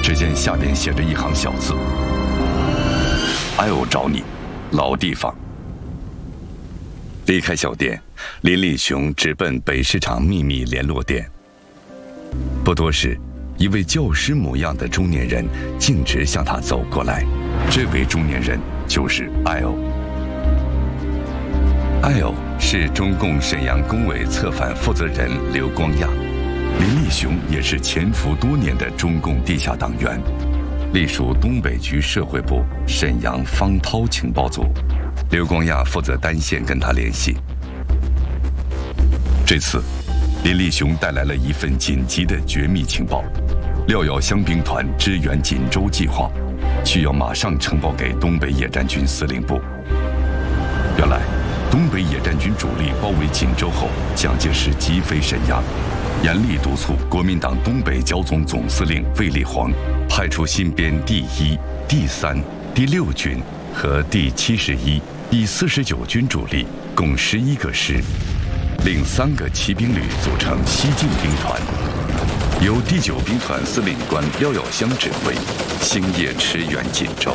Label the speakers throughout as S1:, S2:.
S1: 只见下边写着一行小字：“I'll 找你，老地方。”离开小店，林立雄直奔北市场秘密联络店。不多时，一位教师模样的中年人径直向他走过来。这位中年人就是 L。L 是中共沈阳工委策反负责人刘光亚，林立雄也是潜伏多年的中共地下党员，隶属东北局社会部沈阳方涛情报组。刘光亚负责单线跟他联系。这次，林立雄带来了一份紧急的绝密情报：廖耀湘兵团支援锦州计划，需要马上呈报给东北野战军司令部。原来，东北野战军主力包围锦州后，蒋介石急飞沈阳，严厉督促国民党东北剿总总司令卫立煌派出新编第1、第3、第6军和第71、第49军主力共11个师，另3个骑兵旅组成西进兵团，由第9兵团司令官廖耀湘指挥，星夜驰援锦州。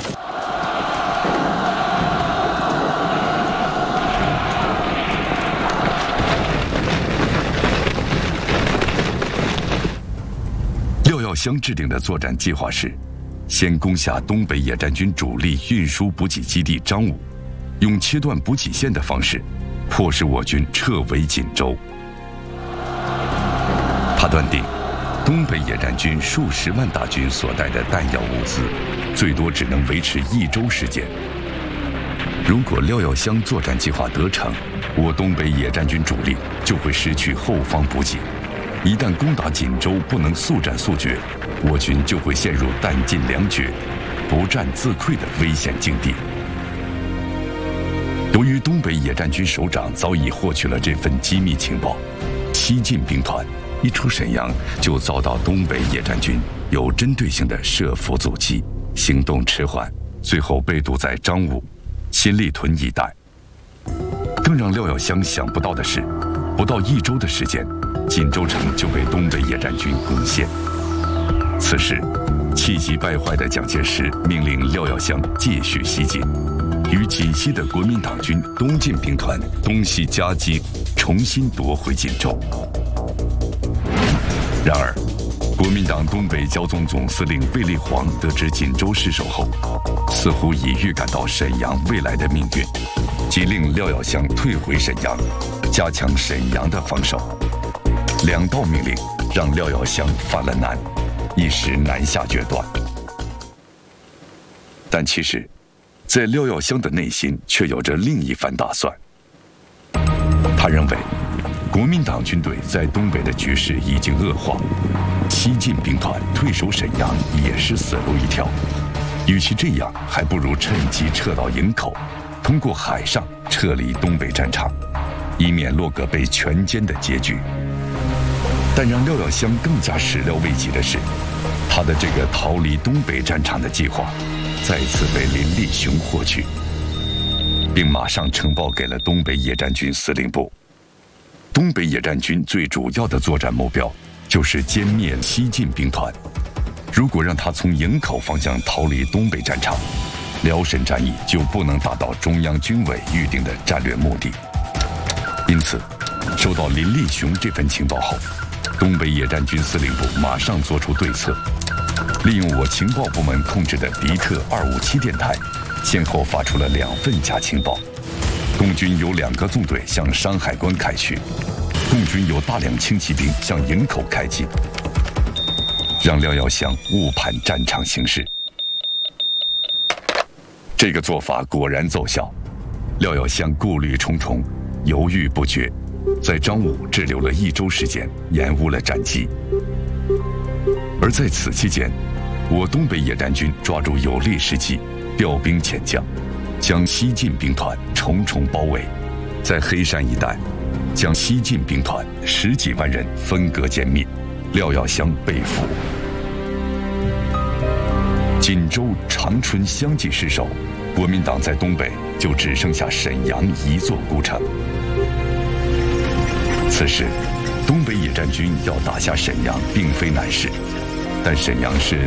S1: 廖耀湘制定的作战计划是：先攻下东北野战军主力运输补给基地张武，用切断补给线的方式，迫使我军撤围锦州。他断定，东北野战军数十万大军所带的弹药物资，最多只能维持1周时间。如果廖耀湘作战计划得逞，我东北野战军主力就会失去后方补给。一旦攻打锦州不能速战速决，我军就会陷入弹尽粮绝、不战自溃的危险境地。由于东北野战军首长早已获取了这份机密情报，西进兵团一出沈阳就遭到东北野战军有针对性的设伏阻击，行动迟缓，最后被堵在张武、新立屯一带。更让廖耀湘想不到的是，不到1周的时间，锦州城就被东北野战军攻陷。此时，气急败坏的蒋介石命令廖耀湘继续西进，与锦西的国民党军东进兵团东西夹击，重新夺回锦州。然而，国民党东北剿总总司令卫立煌得知锦州失守后，似乎已预感到沈阳未来的命运，即令廖耀湘退回沈阳，加强沈阳的防守。2道命令让廖耀湘犯了难，一时难下决断。但其实，在廖耀湘的内心却有着另一番打算。他认为，国民党军队在东北的局势已经恶化，西进兵团退守沈阳也是死路一条。与其这样，还不如趁机撤到营口，通过海上撤离东北战场，以免落个被全歼的结局。但让廖耀湘更加始料未及的是，他的这个逃离东北战场的计划再次被林立雄获取，并马上呈报给了东北野战军司令部。东北野战军最主要的作战目标就是歼灭西进兵团。如果让他从营口方向逃离东北战场，辽沈战役就不能达到中央军委预定的战略目的。因此，收到林立雄这份情报后，东北野战军司令部马上做出对策，利用我情报部门控制的迪特257电台，先后发出了2份假情报。共军有2个纵队向山海关开去，共军有大量轻骑兵向营口开进，让廖耀湘误判战场形势。这个做法果然奏效，廖耀湘顾虑重重，犹豫不决，在张武滞留了1周时间，延误了战机。而在此期间，我东北野战军抓住有利时机，调兵遣将，将西进兵团重重包围，在黑山一带，将西进兵团10几万人分割歼灭，廖耀湘被俘。锦州、长春相继失守，国民党在东北就只剩下沈阳一座孤城。此时，东北野战军要打下沈阳并非难事，但沈阳是